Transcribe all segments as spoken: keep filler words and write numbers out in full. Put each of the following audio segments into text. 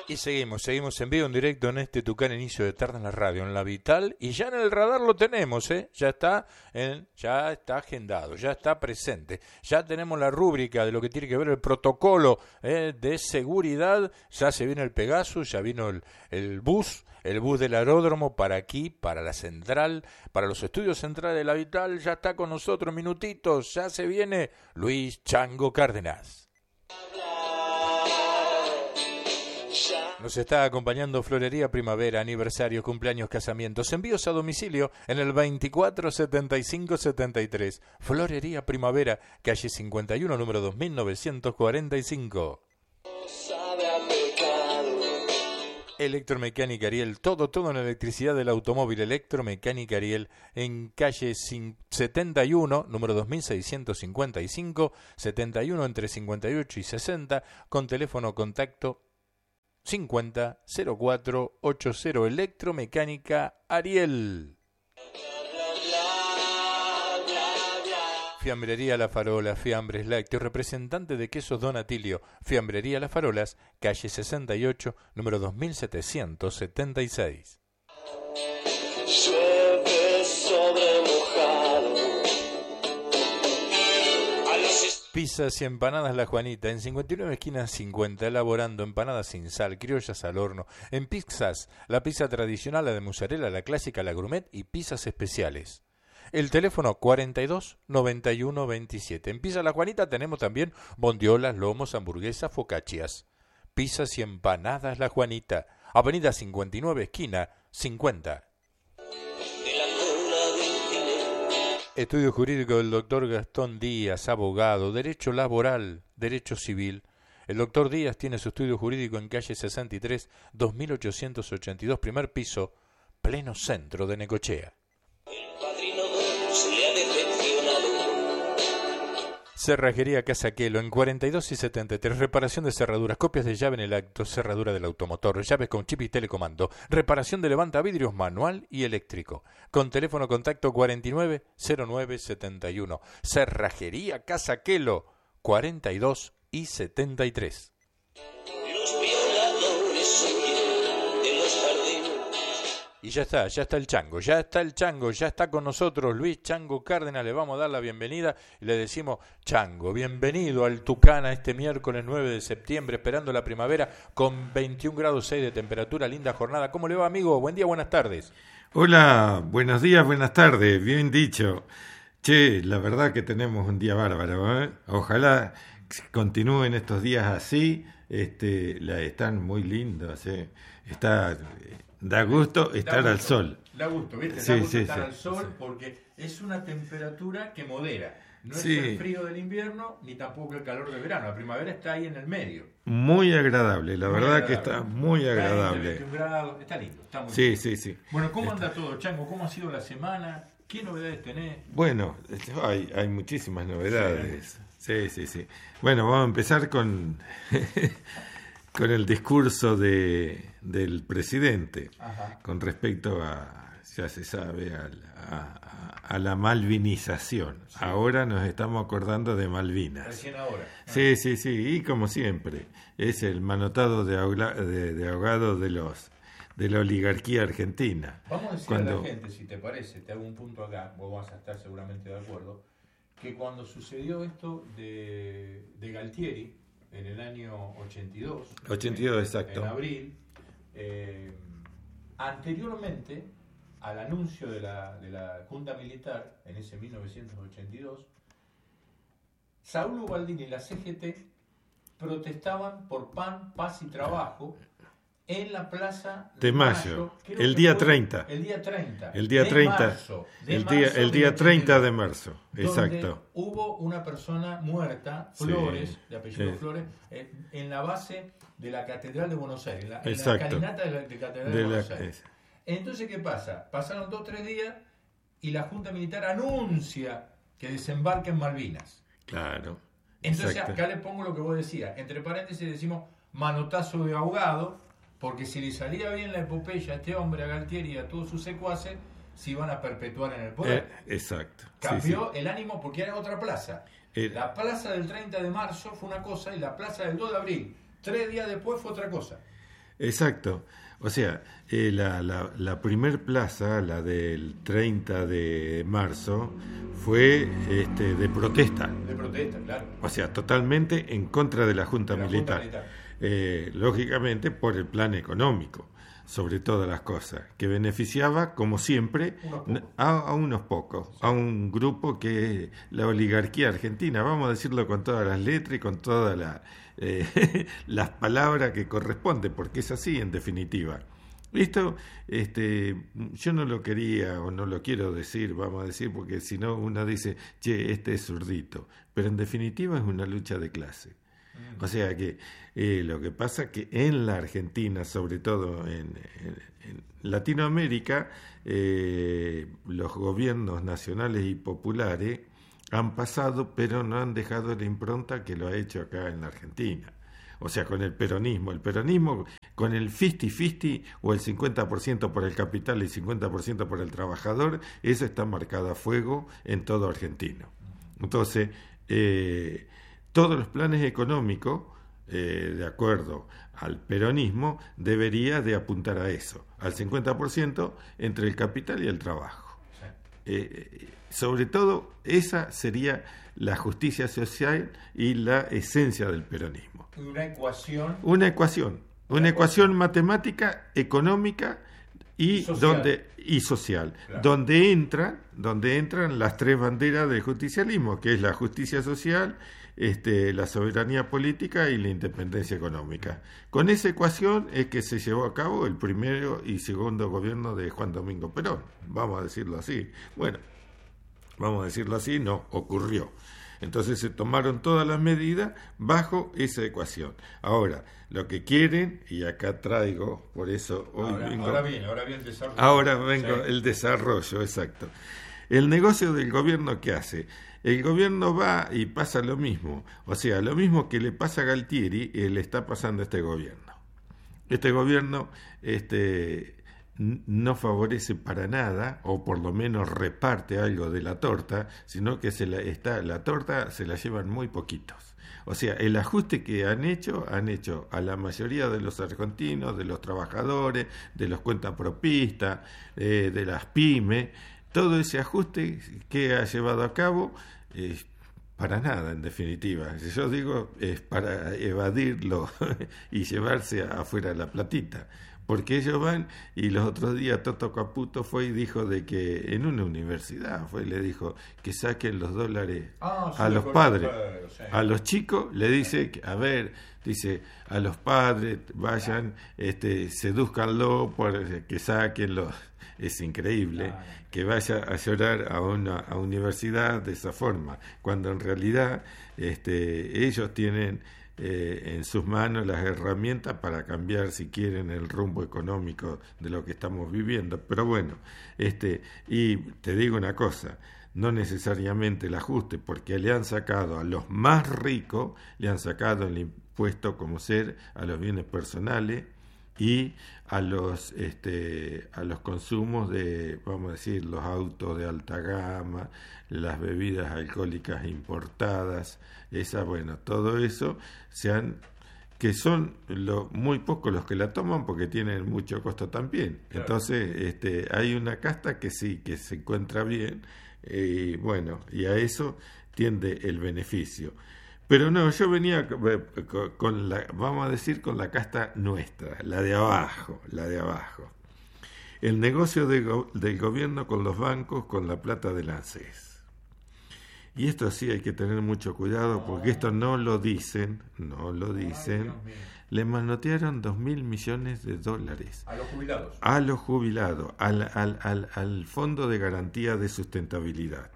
Y seguimos, seguimos en vivo, en directo en este Tucán Inicio de Tarde en la radio, en la Vital, y ya en el radar lo tenemos, ¿eh? Ya está, en, ya está agendado, ya está presente, ya tenemos la rúbrica de lo que tiene que ver el protocolo ¿eh? de seguridad, ya se viene el Pegasus, ya vino el, el bus, el bus del aeródromo para aquí, para la central, para los estudios centrales de la Vital, ya está con nosotros, minutitos, ya se viene Luis Chango Cárdenas. Nos está acompañando Florería Primavera, aniversarios, cumpleaños, casamientos, envíos a domicilio en el veinticuatro setenta y cinco setenta y tres. Florería Primavera, calle cincuenta y uno, número dos mil novecientos cuarenta y cinco. Electromecánica Ariel, todo, todo en electricidad del automóvil. Electromecánica Ariel en calle setenta y uno, número dos mil seiscientos cincuenta y cinco, setenta y uno entre cincuenta y ocho y sesenta, con teléfono contacto cincuenta cero cuatro ochenta. Electromecánica Ariel. Fiambrería La Farola, Fiambres Lácteos, representante de quesos Don Atilio. Fiambrería Las Farolas, calle sesenta y ocho, número dos mil setecientos setenta y seis. Llueve sobre mojado. Pizzas y empanadas La Juanita, en cincuenta y nueve esquina cincuenta, elaborando empanadas sin sal, criollas al horno. En pizzas, la pizza tradicional, la de mozzarella, la clásica, la gourmet y pizzas especiales. El teléfono cuarenta y dos noventa y uno veintisiete. En Pizza La Juanita tenemos también bondiolas, lomos, hamburguesas, focaccias. Pizzas y empanadas La Juanita, avenida cincuenta y nueve esquina cincuenta. Estudio jurídico del doctor Gastón Díaz, abogado, derecho laboral, derecho civil. El doctor Díaz tiene su estudio jurídico en calle sesenta y tres, dos mil ochocientos ochenta y dos, primer piso, pleno centro de Necochea. El padrino se le ha decepcionado. Cerrajería Casaquelo en cuarenta y dos y setenta y tres, reparación de cerraduras, copias de llave en el acto, cerradura del automotor, llaves con chip y telecomando, reparación de levantavidrios manual y eléctrico, con teléfono contacto cuarenta y nueve cero nueve setenta y uno. Cerrajería Casaquelo cuarenta y dos y setenta y tres. Los violadores huyen de los jardines. Y ya está, ya está el Chango, ya está el Chango, ya está con nosotros Luis Chango Cárdenas. Le vamos a dar la bienvenida y le decimos: Chango, bienvenido al Tucana este miércoles nueve de septiembre, esperando la primavera con veintiún grados seis de temperatura, linda jornada. ¿Cómo le va, amigo? Buen día, buenas tardes. Hola, buenos días, buenas tardes, bien dicho. Che, la verdad que tenemos un día bárbaro, ¿eh? Ojalá continúen estos días así, este, la, están muy lindos, ¿eh? Está... Da gusto estar da gusto, al sol. Da gusto, ¿viste? Sí, da gusto sí, estar sí, al sol sí. porque es una temperatura que modera. No Sí. es el frío del invierno ni tampoco el calor del verano. La primavera está ahí en el medio. Muy agradable, la Muy verdad agradable. que está muy Está entre agradable. veintiún grados, está lindo, está muy Sí, lindo. sí, sí. Bueno, ¿cómo Está- anda todo, Chango? ¿Cómo ha sido la semana? ¿Qué novedades tenés? Bueno, este, hay, hay muchísimas novedades. Sí, sí, sí. Bueno, vamos a empezar con, con el discurso de, del presidente Ajá. con respecto a, ya se sabe, a, a- a la malvinización. Sí. Ahora nos estamos acordando de Malvinas. Recién ahora. Sí, sí, sí, y como siempre, es el manotado de, ahogla- de, de ahogado de los de la oligarquía argentina. Vamos a decir Cuando- a la gente, si te parece, te hago un punto acá, vos vas a estar seguramente de acuerdo, que cuando sucedió esto de, de Galtieri, en el año ochenta y dos, ochenta y dos, en- exacto. en abril, eh, anteriormente al anuncio de la, de la Junta Militar, en ese mil novecientos ochenta y dos, Saúl Ubaldini y la C G T protestaban por pan, paz y trabajo en la plaza De Mayo, creo el que día fue treinta. El día treinta. El día de treinta, marzo, de el día, marzo el día del treinta de ochenta y dos, marzo, donde exacto. hubo una persona muerta, Sí, Flores, de apellido sí. Flores, eh, en la base de la Catedral de Buenos Aires, en la, en la Exacto. escalinata de la de Catedral de, De la- Buenos Aires. es- Entonces, ¿qué pasa? Pasaron dos o tres días y la Junta Militar anuncia que desembarca en Malvinas. claro. Entonces, exacto. acá le pongo lo que vos decías. Entre paréntesis decimos manotazo de ahogado, porque si le salía bien la epopeya a este hombre, a Galtieri y a todos sus secuaces, se iban a perpetuar en el poder. Eh, exacto. Sí, Cambió el ánimo porque era otra plaza. Eh, La plaza del treinta de marzo fue una cosa y la plaza del dos de abril, tres días después, fue otra cosa. Exacto. O sea, eh, la, la, la primer plaza, la del treinta de marzo, fue este, de protesta. De protesta, claro. O sea, totalmente en contra de la Junta De la Militar. Junta Militar. Eh, lógicamente por el plan económico, sobre todas las cosas, que beneficiaba, como siempre, Unos a, a unos pocos, a un grupo que es la oligarquía argentina, vamos a decirlo con todas las letras y con todas la, eh, las palabras que corresponden, porque es así en definitiva. Esto, este, yo no lo quería o no lo quiero decir, vamos a decir, porque si no uno dice, che, este es zurdito, pero en definitiva es una lucha de clase. O sea que eh, lo que pasa es que en la Argentina, sobre todo en, en, en Latinoamérica, eh, los gobiernos nacionales y populares han pasado, pero no han dejado la impronta que lo ha hecho acá en la Argentina. O sea, con el peronismo. El peronismo con el cincuenta cincuenta o el cincuenta por ciento por el capital y cincuenta por ciento por el trabajador, eso está marcado a fuego en todo argentino. Entonces, eh, todos los planes económicos, eh, de acuerdo al peronismo, debería de apuntar a eso, al cincuenta por ciento entre el capital y el trabajo. Eh, sobre todo, esa sería la justicia social y la esencia del peronismo. Una ecuación. Una ecuación, una, una ecuación, ecuación matemática, económica y social. donde y social, claro. donde entran, donde entran las tres banderas del justicialismo, que es la justicia social, Este, la soberanía política y la independencia económica. Con esa ecuación es que se llevó a cabo el primero y segundo gobierno de Juan Domingo Perón, vamos a decirlo así. Bueno, vamos a decirlo así, no ocurrió. Entonces se tomaron todas las medidas bajo esa ecuación. Ahora, lo que quieren, y acá traigo, por eso hoy ahora, vengo... Ahora viene, ahora viene el desarrollo. Ahora vengo sí. el desarrollo, exacto. El negocio del gobierno, ¿qué hace? El gobierno va y pasa lo mismo. O sea, lo mismo que le pasa a Galtieri, eh, le está pasando a este gobierno. Este gobierno este, n- no favorece para nada, o por lo menos reparte algo de la torta, sino que se la, está, la torta se la llevan muy poquitos. O sea, el ajuste que han hecho, han hecho a la mayoría de los argentinos, de los trabajadores, de los cuentapropistas, eh, de las pymes. Todo ese ajuste que ha llevado a cabo es para nada, en definitiva. Yo digo, es para evadirlo y llevarse afuera la platita. Porque ellos van, y los otros días Toto Caputo fue y dijo de que en una universidad fue y le dijo que saquen los dólares ah, sí, a los padres. Claro, sí. A los chicos le dice, que, a ver, dice, a los padres vayan, este, sedúzcanlo por que saquen los... Es increíble ah, que vaya a llorar a una a universidad de esa forma, cuando en realidad este, ellos tienen eh, en sus manos las herramientas para cambiar, si quieren, el rumbo económico de lo que estamos viviendo. Pero bueno, este, y te digo una cosa, no necesariamente el ajuste, porque le han sacado a los más ricos, le han sacado el impuesto como ser a los bienes personales y a los este a los consumos de, vamos a decir, los autos de alta gama, las bebidas alcohólicas importadas, esa, bueno, todo eso se han, que son lo, muy pocos los que la toman porque tienen mucho costo también. Claro. Entonces, este hay una casta que sí, que se encuentra bien, y eh, bueno, y a eso tiende el beneficio. Pero no, yo venía con la, vamos a decir, con la casta nuestra, la de abajo, la de abajo. El negocio de go, del gobierno con los bancos, con la plata del ANSES. Y esto sí hay que tener mucho cuidado, porque esto no lo dicen, no lo dicen. Le manotearon dos mil millones de dólares. A los jubilados. A los jubilados, al, al, al, al Fondo de Garantía de Sustentabilidad.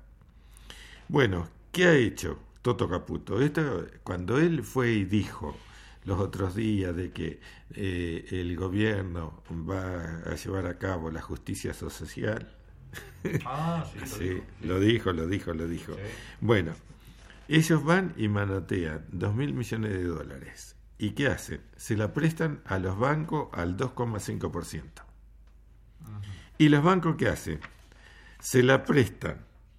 Bueno, ¿qué ha hecho Toto Caputo? Esto, cuando él fue y dijo los otros días de que eh, el gobierno va a llevar a cabo la justicia social, ah, sí, lo, sí, dijo, sí. lo dijo, lo dijo, lo dijo. Sí. Bueno, ellos van y manotean dos mil millones de dólares. ¿Y qué hacen? Se la prestan a los bancos al dos coma cinco por ciento. Uh-huh. ¿Y los bancos qué hacen? Se la prestan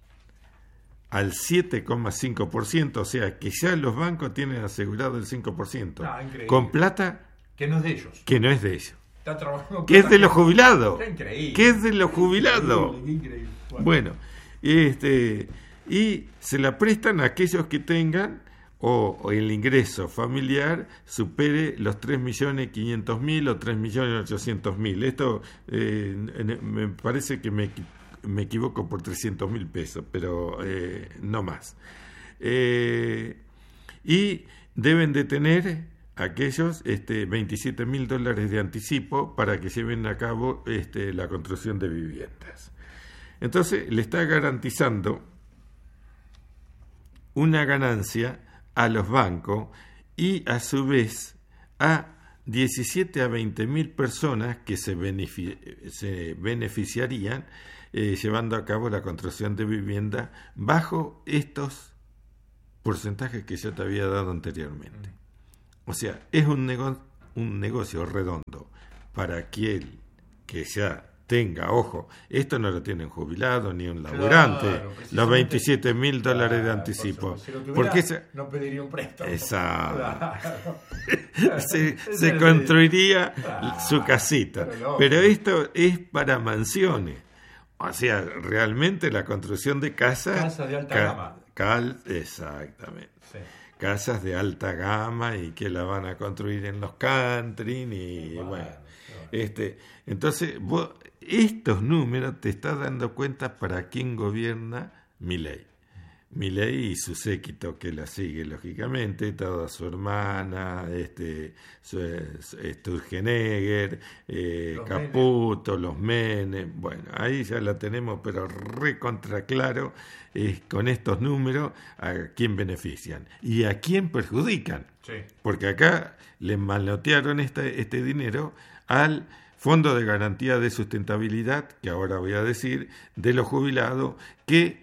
al siete coma cinco por ciento, o sea que ya los bancos tienen asegurado el cinco por ciento, ah, con plata Que no es de ellos. Que no es de ellos. Está trabajando Que es de los jubilados. Está increíble. Que es de los jubilados. Increíble, increíble. Bueno. Bueno, este, y se la prestan a aquellos que tengan o, o el ingreso familiar supere los tres millones quinientos mil o tres millones ochocientos mil. Esto eh, me parece que me, me equivoco por trescientos mil pesos, pero eh, no más. Eh, y deben de tener aquellos este, veintisiete mil dólares de anticipo para que lleven a cabo este, la construcción de viviendas. Entonces le está garantizando una ganancia a los bancos y a su vez a diecisiete a veinte mil personas que se, benefici- se beneficiarían eh, llevando a cabo la construcción de vivienda bajo estos porcentajes que yo te había dado anteriormente. O sea, es un, nego- un negocio redondo para aquel que ya tenga, ojo, esto no lo tiene un jubilado ni un laburante, Claro, los veintisiete mil dólares de Claro, anticipo. por supuesto. Si lo tuviera, porque esa- no pediría un préstamo. Exacto. Claro. se, Ese se es el- construiría Claro, su casita. pero no. Pero esto es para mansiones. O sea, realmente la construcción de casas... Casas de alta ca- gama. cal- exactamente. Sí. Casas de alta gama y que la van a construir en los country y Bueno, bueno, bueno. este, entonces vos, estos números te estás dando cuenta para quién gobierna Milei. Milei y su séquito que la sigue lógicamente, toda su hermana, este, su, su- Sturzenegger, eh, Los Caputo, los Menem, bueno, ahí ya la tenemos, pero recontra claro, eh, con estos números, a quién benefician y a quién perjudican. Sí. Porque acá le manotearon este, este dinero al Fondo de Garantía de Sustentabilidad, que ahora voy a decir, de los jubilados, que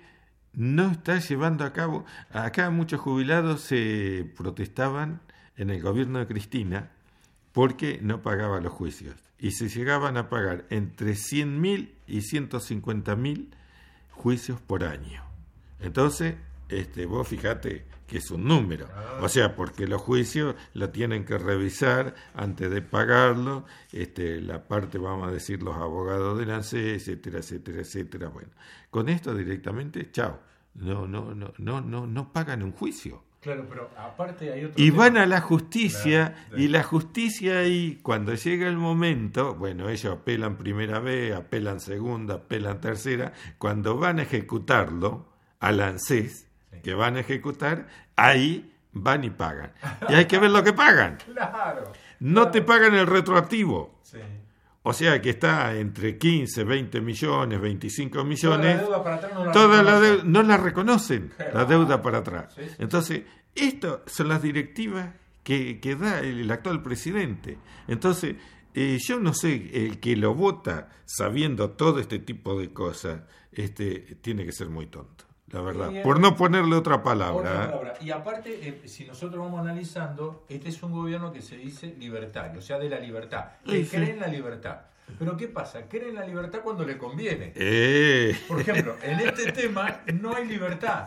no está llevando a cabo. Acá muchos jubilados se protestaban en el gobierno de Cristina porque no pagaba los juicios. Y se llegaban a pagar entre cien mil y ciento cincuenta mil juicios por año. Entonces, este, vos fijate que es un número. O sea, porque los juicios lo tienen que revisar antes de pagarlo, este, la parte, vamos a decir, los abogados del ANSES, etcétera, etcétera, etcétera. Bueno, con esto directamente, chao. No, no, no, no, no, no pagan un juicio. Claro, pero aparte hay otro Y tema. van a la justicia, Claro, sí. y la justicia ahí, cuando llega el momento, bueno, ellos apelan primera vez, apelan segunda, apelan tercera, cuando van a ejecutarlo al ANSES, Sí. que van a ejecutar, ahí van y pagan. Y hay que ver lo que pagan. Claro. No claro. te pagan el retroactivo. Sí. O sea que está entre quince, veinte millones, veinticinco Toda millones. la deuda para atrás no la Toda la reconocen. deuda, no la reconocen, Qué la bárbaro. deuda para atrás. Sí, sí. Entonces, estas son las directivas que, que da el, el actual presidente. Entonces, eh, yo no sé, el que lo vota sabiendo todo este tipo de cosas, este tiene que ser muy tonto, la verdad. Y, eh, Por no ponerle otra Otra palabra. ¿eh? palabra. Y aparte, eh, si nosotros vamos analizando, este es un gobierno que se dice libertario, o sea, de la libertad, que Sí, sí. cree en la libertad. Pero ¿qué pasa? Cree en la libertad cuando le conviene. Eh, Por ejemplo, en este tema no hay libertad.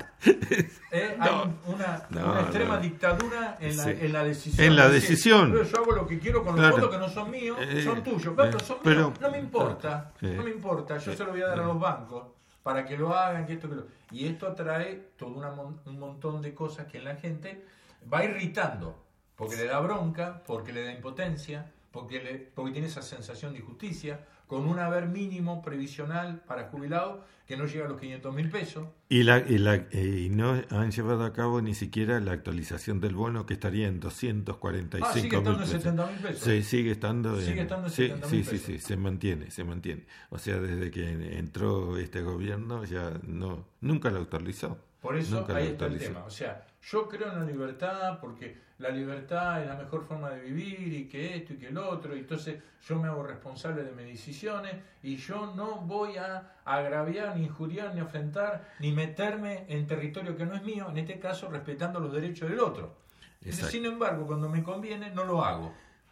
Eh, hay No, una, no, una extrema no. dictadura en la, Sí. en la decisión. En la Es decir, decisión. pero yo hago lo que quiero con los Claro. votos que no son míos, Eh, son tuyos. eh, Pero son pero- míos. No me importa. eh, No me importa. Yo se lo voy a dar a los bancos para que lo hagan. Que esto, que lo... Y esto atrae todo una mon- un montón de cosas que en la gente va irritando. Porque le da bronca, porque le da impotencia, porque, le, porque tiene esa sensación de injusticia, con un haber mínimo previsional para jubilados que no llega a los quinientos mil pesos. Y, la, y, la, eh, y no han llevado a cabo ni siquiera la actualización del bono, que estaría en doscientos cuarenta y Ah, sigue cinco mil estando en pesos. setenta mil pesos. Sí, sigue estando en, Sigue estando en sí, setenta sí, mil sí, pesos. sí, se mantiene, se mantiene. O sea, desde que entró este gobierno ya no, nunca lo actualizó. Por eso Nunca ahí lo está el actualizó. tema. O sea, yo creo en la libertad porque la libertad es la mejor forma de vivir y que esto y que el otro. Y entonces yo me hago responsable de mis decisiones y yo no voy a agraviar, ni injuriar, ni ofender, ni meterme en territorio que no es mío, en este caso respetando los derechos del otro. Entonces, Exacto. sin embargo, cuando me conviene, no lo hago.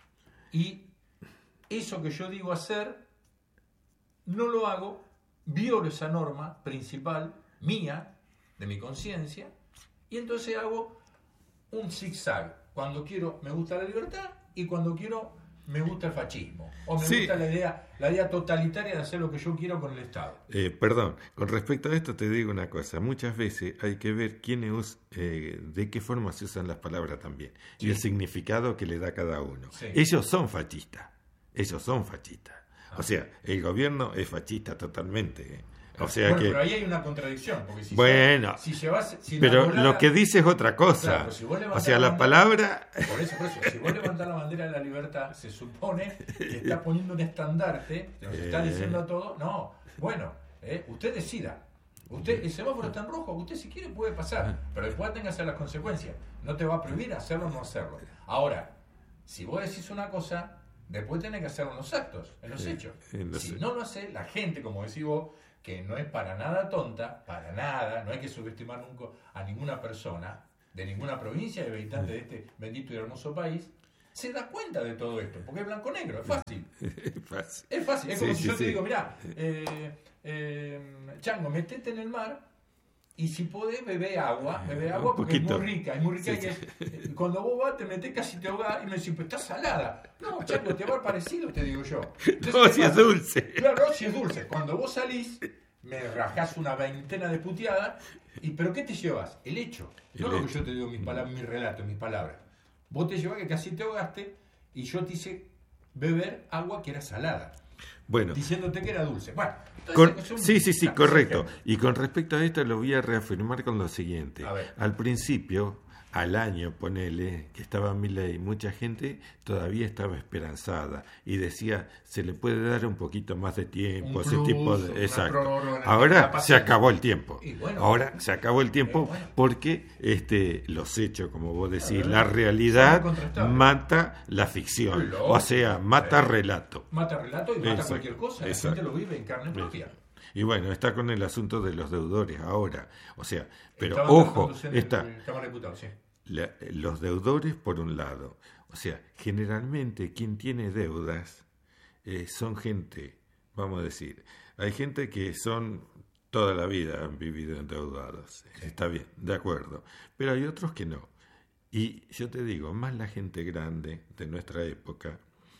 Y eso que yo digo hacer, no lo hago, violo esa norma principal mía, de mi conciencia, y entonces hago un zigzag. Cuando quiero, me gusta la libertad, y cuando quiero, me gusta el fascismo, o me Sí. gusta la idea, la idea totalitaria de hacer lo que yo quiero con el Estado. Eh, perdón, con respecto a esto te digo una cosa. Muchas veces hay que ver quién us- eh, de qué forma se usan las palabras también y el significado que le da cada uno. Sí. Ellos son fascistas, ellos son fascistas. O sea, el gobierno es fascista totalmente. ¿eh? O sea bueno, que... pero ahí hay una contradicción, porque si, Bueno, si llevas, si la Pero volada- lo que dice es otra cosa. Claro, pero si vos O levantás sea, la la bandera- palabra... Por eso, por eso, si vos levantás la bandera de la libertad, se supone que estás poniendo un estandarte, que nos está Eh. diciendo a todos, no, bueno, eh, usted decida. Usted, el semáforo está en rojo, usted si quiere puede pasar, pero después tenga que hacer las consecuencias. No te va a prohibir hacerlo o no hacerlo. Ahora, si vos decís una cosa, después tenés que hacerlo en los actos, en los Sí, hechos. en los Si hechos. no lo hace, la gente, como decís vos, que no es para nada tonta, para nada, no hay que subestimar nunca a ninguna persona de ninguna provincia de habitantes de este bendito y hermoso país, se da cuenta de todo esto, porque es blanco-negro, es fácil. Fácil. Es fácil, es Sí, como si sí, yo te sí. digo, mirá, eh, eh, Chango, metete en el mar y si podés beber agua, beber Un agua porque poquito. es muy rica, es muy rica Sí, y es, eh, cuando vos vas te metés casi te ahogás y me decís, pero está salada. No, Chango, te va a dar parecido, te digo yo. Entonces, No, ¿qué si es pasa? dulce. Claro, si es dulce. Cuando vos salís, me rajás una veintena de puteadas, y ¿pero qué te llevas? El hecho. No El lo que hecho. yo te digo en mis palabras, mis relatos, mis palabras. Vos te llevas que casi te ahogaste y yo te hice beber agua que era salada, Bueno, diciéndote que era dulce. Bueno, entonces con- es un- sí, sí, sí, no, correcto. ejemplo. Y con respecto a esto lo voy a reafirmar con lo siguiente. A ver. Al principio, al año, ponele, que estaba Milei, mucha gente todavía estaba esperanzada y decía, se le puede dar un poquito más de tiempo, Un ese plus, tipo de... una Exacto. prórroga en el- la Ahora se paciencia. acabó el tiempo. Y bueno. Ahora se acabó el tiempo Eh, bueno. porque este, los hechos, como vos decís, Claro, la son realidad incontrastables. mata la ficción. Lógico, O sea, mata eh. relato. Mata relato y mata Exacto, cualquier cosa. La exacto. gente lo vive en carne propia. Y bueno, está con el asunto de los deudores ahora. O sea, pero Estaban ojo, tratándose está en el Cámara de Diputados, sí. la- los deudores por un lado. O sea, generalmente quien tiene deudas eh, son gente, vamos a decir, hay gente que son toda la vida han vivido endeudados. Está bien, de acuerdo. Pero hay otros que no. Y yo te digo, más la gente grande de nuestra época,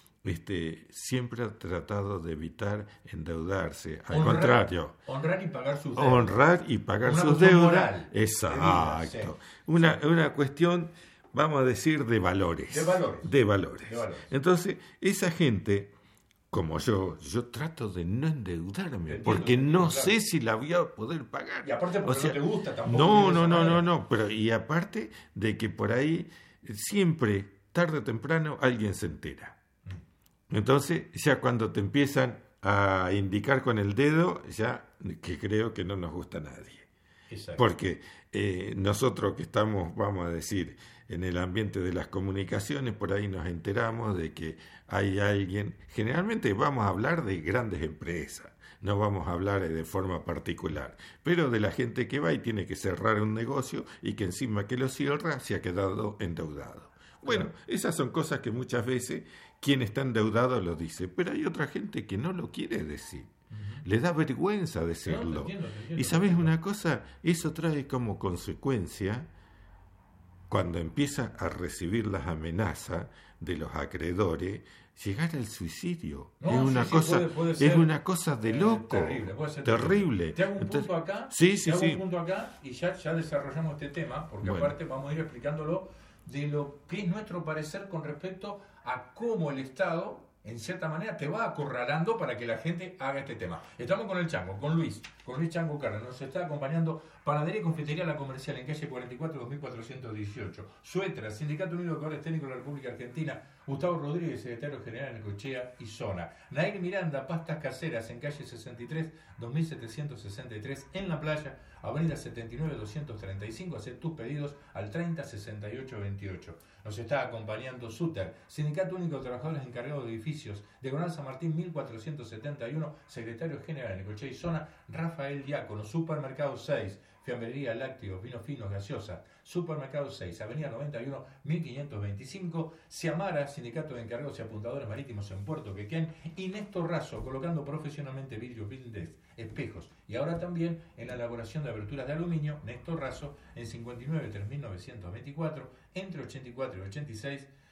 este, siempre ha tratado de evitar endeudarse. Al Honrar- contrario, Honrar y pagar sus deudas. honrar y pagar Una sus cuestión deudas. moral, de Exacto. vida, sí. Una, una cuestión, vamos a decir, de valores. De valores. De valores. De valores. Entonces, esa gente, como yo, yo trato de no endeudarme, Entiendo, porque no claro. sé si la voy a poder pagar. Y aparte porque no te gusta tampoco No, vivir de no, esa no, no, manera. no, pero y aparte de que por ahí siempre, tarde o temprano, alguien se entera. Entonces, ya cuando te empiezan a indicar con el dedo, ya que creo que no nos gusta a nadie. Exacto. Porque eh, nosotros que estamos, vamos a decir, en el ambiente de las comunicaciones, por ahí nos enteramos de que hay alguien, generalmente vamos a hablar de grandes empresas, no vamos a hablar de forma particular, pero de la gente que va y tiene que cerrar un negocio y que encima que lo cierra se ha quedado endeudado. Bueno, esas son cosas que muchas veces quien está endeudado lo dice, pero hay otra gente que no lo quiere decir. Le da vergüenza decirlo. No, te entiendo, te entiendo, Y sabes te entiendo. una cosa, eso trae como consecuencia, cuando empieza a recibir las amenazas de los acreedores, llegar al suicidio. No, es una sí, sí, cosa, puede- puede es ser, una cosa de eh, loco. terrible, puede ser terrible. Te hago un Entonces- punto acá, Sí, sí, te hago sí. un punto acá y ya, ya desarrollamos este tema, porque Bueno. aparte vamos a ir explicándolo de lo que es nuestro parecer con respecto a cómo el Estado, en cierta manera, te va acorralando para que la gente haga este tema. Estamos con el Chango, con Luis, con Luis Chango Carlos. Nos está acompañando Panadería y Confitería La Comercial en calle cuarenta y cuatro, dos mil cuatrocientos dieciocho. Suetra, Sindicato Unido de Corredores Técnicos de la República Argentina. Gustavo Rodríguez, secretario general en Necochea y Zona. Nair Miranda, Pastas Caseras en calle sesenta y tres, dos mil setecientos sesenta y tres en La Playa. Avenida setenta y nueve, doscientos treinta y cinco. Hacé tus pedidos al treinta, sesenta y ocho, veintiocho. Nos está acompañando Suter, Sindicato Único de Trabajadores Encargados de Edificios, Diagonal San Martín mil cuatrocientos setenta y uno, secretario general en Necochea y Zona, Rafael Diácono, Supermercado seis, Fiambrería, Lácteos, Vinos Finos, Gaseosa, Supermercado seis, Avenida noventa y uno, mil quinientos veinticinco, Ciamara, Sindicato de Encargados y Apuntadores Marítimos en Puerto Quequén, y Néstor Razo, colocando profesionalmente vidrios, blindes, espejos, y ahora también en la elaboración de aberturas de aluminio, Néstor Razo, en cincuenta y nueve, tres mil novecientos veinticuatro, entre ochenta y cuatro y ochenta y seis,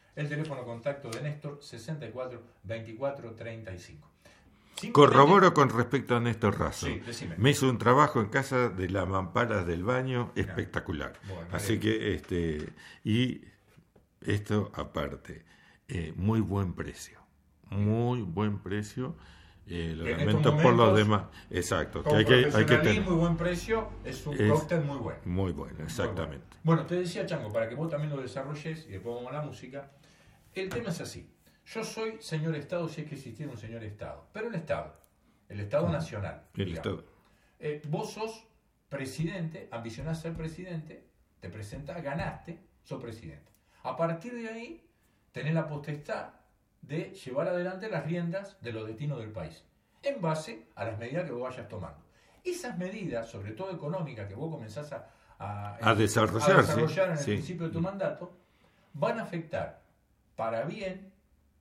El teléfono contacto de Néstor, sesenta y cuatro, veinticuatro, treinta y cinco. Corroboro con respecto a Néstor Razo. Sí, decime. Me hizo un trabajo en casa de las mamparas del baño espectacular. Bueno, Así que, este, y esto aparte, eh, muy buen precio. Muy buen precio. Eh, lo En lamento estos por los momentos, demás. Exacto. Que Con hay que, hay que tener. profesionalismo y buen precio, es un Es cóctel muy bueno. Muy bueno, exactamente. Muy bueno. Bueno, te decía, Chango, para que vos también lo desarrolles y después vamos a la música. El tema es así. Yo soy señor Estado si es que existiera un señor Estado. Pero el Estado, el Estado nacional. El digamos. Estado. Eh, vos sos presidente, ambicionás ser presidente, te presentás, ganaste, sos presidente. A partir de ahí, tenés la potestad de llevar adelante las riendas de los destinos del país, en base a las medidas que vos vayas tomando. Esas medidas, sobre todo económicas, que vos comenzás a, a, A desarrollar, a desarrollar en el sí. principio de tu mandato, van a afectar para bien,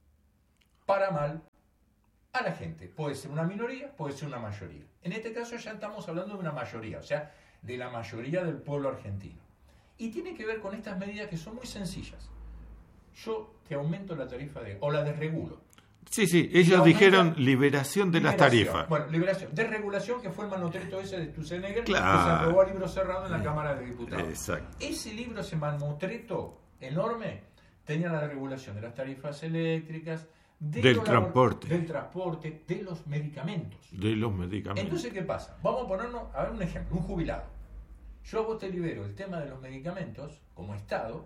para mal, a la gente. Puede ser una minoría, puede ser una mayoría. En este caso ya estamos hablando de una mayoría, o sea, de la mayoría del pueblo argentino. Y tiene que ver con estas medidas que son muy sencillas. Yo te aumento la tarifa de, o la desregulo. Sí, sí, Y ellos aumenta- dijeron liberación de las Liberación. tarifas. Bueno, liberación. Desregulación, que fue el mamotreto ese de Sturzenegger, Claro. que se aprobó a libro cerrado en la Cámara de Diputados. Exacto. Ese libro, ese mamotreto enorme, tenía la regulación de las tarifas eléctricas, de Del los transporte. labor- del transporte, de los medicamentos. De los medicamentos. Entonces, ¿qué pasa? Vamos a ponernos, a ver un ejemplo, un jubilado. Yo a vos te libero el tema de los medicamentos como Estado,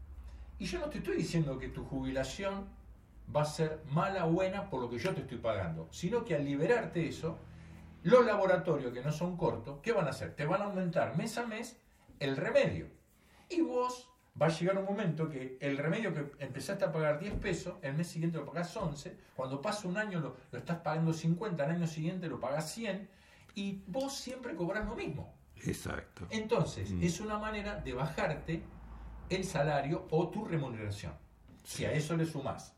y yo no te estoy diciendo que tu jubilación va a ser mala o buena por lo que yo te estoy pagando, sino que al liberarte eso, los laboratorios que no son cortos, ¿qué van a hacer? Te van a aumentar mes a mes el remedio. Y vos va a llegar un momento que el remedio que empezaste a pagar diez pesos, el mes siguiente lo pagás once, cuando pasa un año lo, lo estás pagando cincuenta, al año siguiente lo pagás cien, y vos siempre cobrás lo mismo. Exacto. Entonces, Mm. es una manera de bajarte el salario o tu remuneración. Si a eso le sumás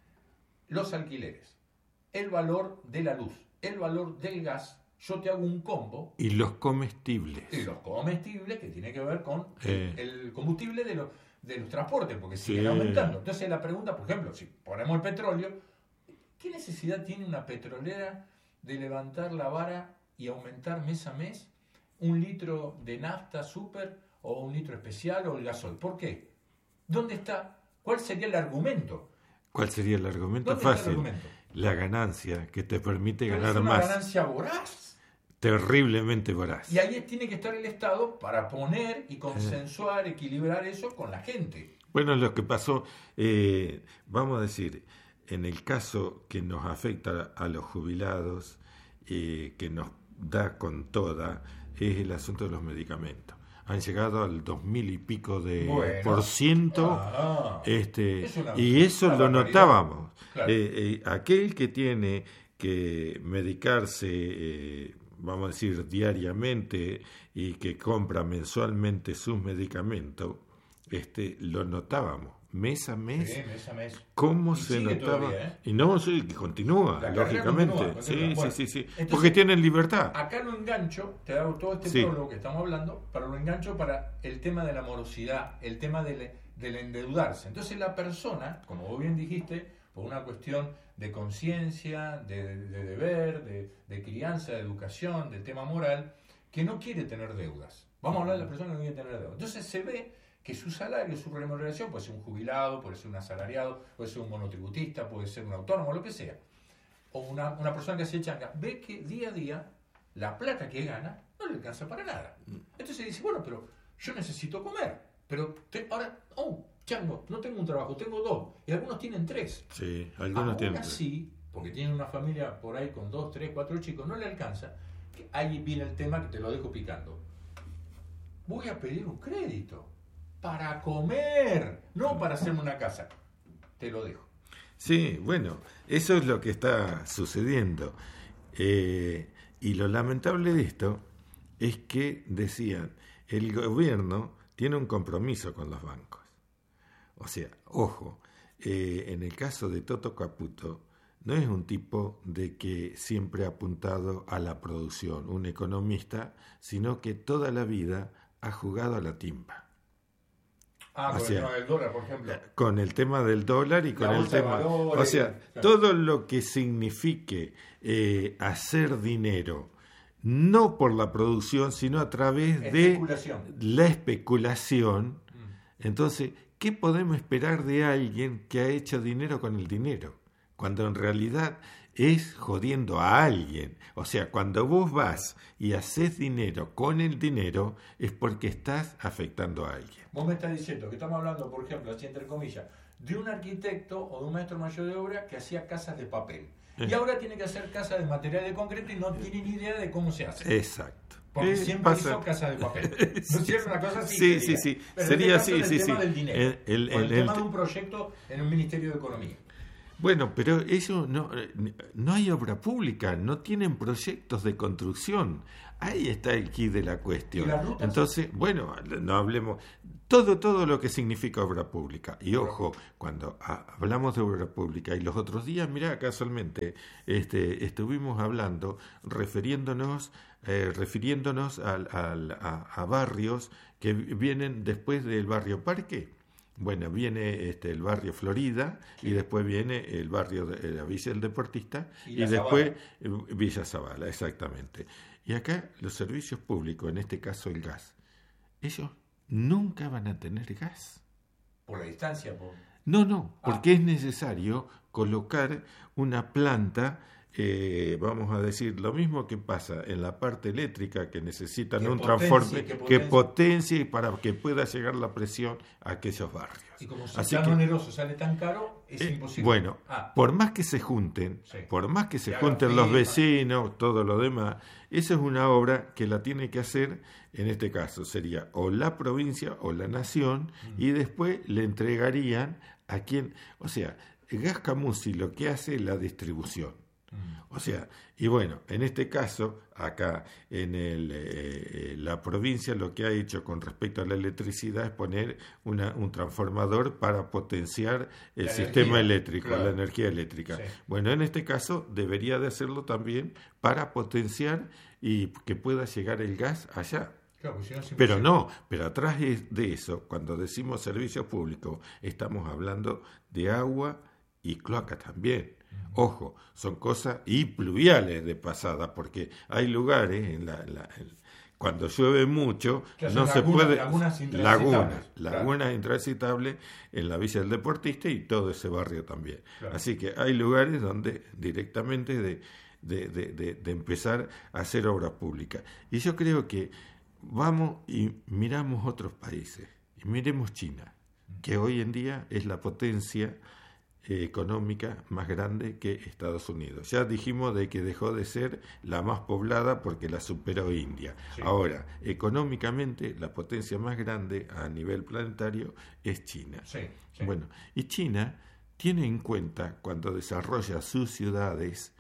los alquileres, el valor de la luz, el valor del gas, yo te hago un combo. Y los comestibles. Y los comestibles, que tiene que ver con Eh. el combustible de los, de los transportes, porque Sí. siguen aumentando. Entonces la pregunta, por ejemplo, si ponemos el petróleo, ¿qué necesidad tiene una petrolera de levantar la vara y aumentar mes a mes un litro de nafta super o un litro especial o el gasoil? ¿Por qué? ¿Dónde está? ¿Cuál sería el argumento? ¿Cuál sería el argumento? ¿Dónde está el Fácil. argumento? La ganancia que te permite Pero ganar es una más. ganancia voraz. Terriblemente voraz. Y ahí tiene que estar el Estado para poner y consensuar, equilibrar eso con la gente. Bueno, lo que pasó, eh, vamos a decir, en el caso que nos afecta a los jubilados, eh, que nos da con toda, es el asunto de los medicamentos. Han llegado al dos mil y pico de Bueno. por ciento, Ah, este, es una- y eso una lo barbaridad. notábamos. Claro. Eh, eh, aquel que tiene que medicarse, eh, vamos a decir, diariamente y que compra mensualmente sus medicamentos, este, lo notábamos mes a mes. Sí, mes a mes. ¿Cómo Y se sigue notaba? todavía, ¿eh? Y no, sí, que continúa, La carrera lógicamente. continúa, continúa. Sí, Bueno, sí, sí, sí. entonces- Porque tienen libertad. Acá lo engancho, te hago todo este Sí. prólogo que estamos hablando, para lo engancho para el tema de la morosidad, el tema del, del endeudarse. Entonces la persona, como vos bien dijiste, por una cuestión de conciencia, de, de deber, de, de crianza, de educación, del tema moral, que no quiere tener deudas. Vamos a hablar de la persona que no quiere tener deudas. Entonces se ve que su salario, su remuneración, puede ser un jubilado, puede ser un asalariado, puede ser un monotributista, puede ser un autónomo, lo que sea, o una, una persona que hace changa, ve que día a día la plata que gana no le alcanza para nada. Entonces dice, bueno, pero yo necesito comer, pero te- ahora, oh, chango, no tengo un trabajo, tengo dos, y algunos tienen tres. Sí, algunos Aún tienen. así, porque tienen una familia por ahí con dos, tres, cuatro chicos, no le alcanza, que ahí viene el tema que te lo dejo picando. Voy a pedir un crédito para comer, no para hacerme una casa. Te lo dejo. Sí, bueno, eso es lo que está sucediendo. Eh, y lo lamentable de esto es que decían, el gobierno tiene un compromiso con los bancos. O sea, ojo, eh, en el caso de Toto Caputo, no es un tipo de que siempre ha apuntado a la producción, un economista, sino que toda la vida ha jugado a la timba. Ah, o con sea, el tema del dólar, por ejemplo. Con el tema del dólar y con La el bolsa de tema... valores, O sea, claro. todo lo que signifique eh, hacer dinero, no por la producción, sino a través Especulación. de la especulación. Entonces, ¿qué podemos esperar de alguien que ha hecho dinero con el dinero? Cuando en realidad es jodiendo a alguien. O sea, cuando vos vas y haces dinero con el dinero, es porque estás afectando a alguien. Vos me estás diciendo que estamos hablando, por ejemplo, así entre comillas, de un arquitecto o de un maestro mayor de obra que hacía casas de papel. Y ahora tiene que hacer casas de material de concreto y no tiene ni idea de cómo se hace. Exacto. Porque Eh, siempre pasa... hizo casas de papel. ¿No es cierto? Una cosa así. Sí, sería. sí, sí. Pero Sería en este caso así, el sí, tema sí. del dinero. El, el, o el, el, tema el... de un proyecto en un Ministerio de Economía. Bueno, pero eso no, no hay obra pública, no tienen proyectos de construcción. Ahí está el quid de la cuestión. ¿Y las rutas? Entonces, bueno, no hablemos todo todo lo que significa obra pública. Y ojo, cuando a, hablamos de obra pública y los otros días, mirá, casualmente, este, estuvimos hablando, refiriéndonos, eh, refiriéndonos al, al, a, a barrios que vienen después del barrio Parque. Bueno, viene este, el barrio Florida, sí, y después viene el barrio de la Villa del Deportista y, y después Zavala. Villa Zavala, exactamente. Y acá los servicios públicos, en este caso el gas, ellos nunca van a tener gas. ¿Por la distancia? Por... No, no, porque ah. es necesario colocar una planta, eh, vamos a decir, lo mismo que pasa en la parte eléctrica, que necesitan un transforme que, que potencie para que pueda llegar la presión a aquellos barrios. Y como si Así tan que, oneroso sale tan caro, es eh, imposible. Bueno, ah. por más que se junten, sí. por más que se y junten los vecinos, todo lo demás, esa es una obra que la tiene que hacer, en este caso sería o la provincia o la nación, mm. y después le entregarían a quien, o sea, Gas Camusi lo que hace es la distribución. O sea, y bueno, en este caso, acá en el, eh, la provincia lo que ha hecho con respecto a la electricidad es poner una, un transformador para potenciar el la sistema energía, eléctrico, claro. la energía eléctrica. Sí. Bueno, en este caso debería de hacerlo también para potenciar y que pueda llegar el gas allá. Claro, pues si no, pero no, pero atrás de eso, cuando decimos servicios públicos, estamos hablando de agua y cloaca también. Ojo, son cosas y pluviales de pasada, porque hay lugares en la, la en, cuando llueve mucho no se laguna, puede lagunas lagunas, claro. lagunas intransitables en la Villa del Deportista y todo ese barrio también. Claro. Así que hay lugares donde directamente de, de, de, de, de empezar a hacer obras públicas. Y yo creo que vamos y miramos otros países, y miremos China, que hoy en día es la potencia económica más grande que Estados Unidos. Ya dijimos de que dejó de ser la más poblada porque la superó India. Sí. Ahora, económicamente, la potencia más grande a nivel planetario es China. Sí, sí. Bueno, y China tiene en cuenta, cuando desarrolla sus ciudades,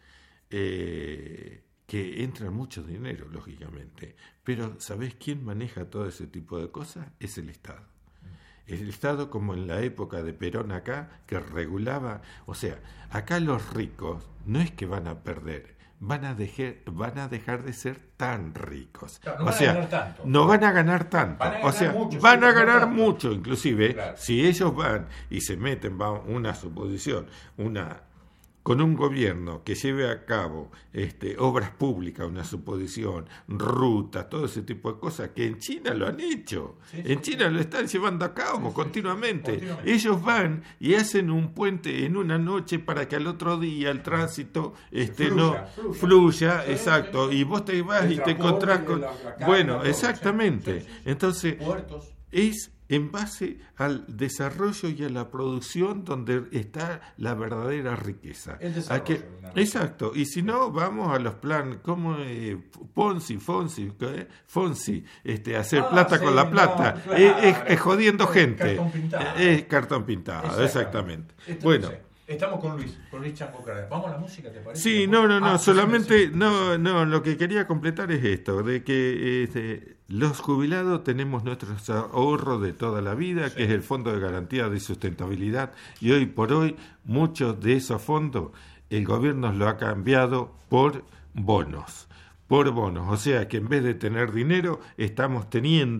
eh, que entra mucho dinero, lógicamente. Pero, ¿sabés quién maneja todo ese tipo de cosas? Es el Estado. El Estado, como en la época de Perón acá, que regulaba, o sea, acá los ricos no es que van a perder, van a dejar, van a dejar de ser tan ricos. Claro, no o van sea, a ganar tanto. no van a ganar tanto. Van a ganar o sea, mucho, van sí, a ganar tanto. mucho, inclusive, claro. si ellos van y se meten, va una suposición, una con un gobierno que lleve a cabo este, obras públicas, una suposición, rutas, todo ese tipo de cosas, que en China lo han hecho. Sí, sí, en China sí. lo están llevando a cabo sí, continuamente. Sí, continuamente. Ellos van y hacen un puente en una noche para que al otro día el tránsito este, fluya, no fluya, fluya sí, exacto, sí. Y vos te vas el y te encontrás con... La, la bueno, todo, exactamente. Sí, sí, sí. Entonces, puertos. Es en base al desarrollo y a la producción donde está la verdadera riqueza. El desarrollo. Que, exacto. Y si no, vamos a los planes, como eh, Ponzi, Fonsi, eh, Fonsi, este, hacer ah, plata sí, con la plata. No, claro. es, es, es jodiendo es gente. Cartón pintado. Es cartón pintado, exactamente. exactamente. Bueno. Estamos con Luis, con Luis Chango Carrera. ¿Vamos a la música, te parece? Sí, no, no, no, ah, solamente, sí, no, no, lo que quería completar es esto, de que este, los jubilados tenemos nuestros ahorros de toda la vida, sí. que es el Fondo de Garantía de Sustentabilidad, y hoy por hoy muchos de esos fondos el gobierno lo ha cambiado por bonos, por bonos, o sea que en vez de tener dinero estamos teniendo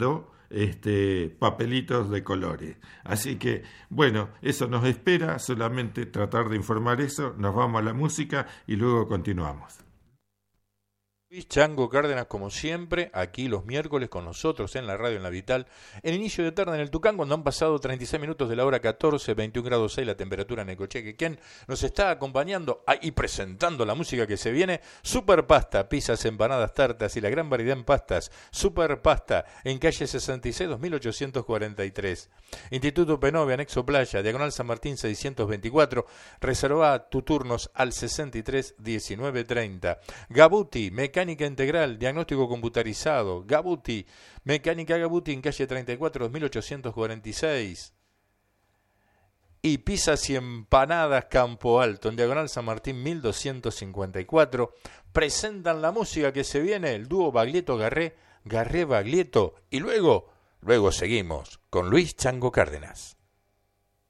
este, papelitos de colores. Así que, bueno, eso nos espera, solamente tratar de informar eso, nos vamos a la música y luego continuamos. Luis Chango Cárdenas, como siempre, aquí los miércoles con nosotros en la radio en La Vital, en inicio de tarde en el Tucán, cuando han pasado treinta y seis minutos de la hora catorce, veintiún grados seis la temperatura en Necochea. ¿Quién nos está acompañando ah, y presentando la música que se viene? Super Pasta, pizzas, empanadas, tartas y la gran variedad en pastas. Super Pasta, en calle sesenta y seis, dos mil ochocientos cuarenta y tres. Instituto Penove, anexo Playa, diagonal San Martín seiscientos veinticuatro. Reserva tus turnos al sesenta y tres, diecinueve, treinta. Gabuti, mecánica Mecánica Integral, diagnóstico computarizado, Gabuti, Mecánica Gabuti en calle treinta y cuatro, dos mil ochocientos cuarenta y seis. Y pizzas y empanadas Campo Alto, en diagonal San Martín mil doscientos cincuenta y cuatro. Presentan la música que se viene, el dúo Baglietto-Garré, Garré-Baglietto. Y luego, luego seguimos con Luis Chango Cárdenas.